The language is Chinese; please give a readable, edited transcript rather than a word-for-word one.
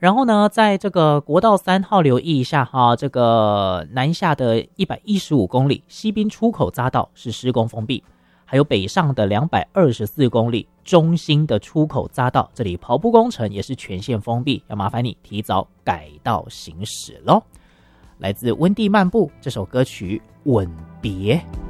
然后呢，在这个国道3号留意一下哈，这个南下的115公里西滨出口匝道是施工封闭，还有北上的224公里中心的出口匝道，这里跑步工程也是全线封闭，要麻烦你提早改道行驶咯。来自温蒂漫步这首歌曲《吻别》。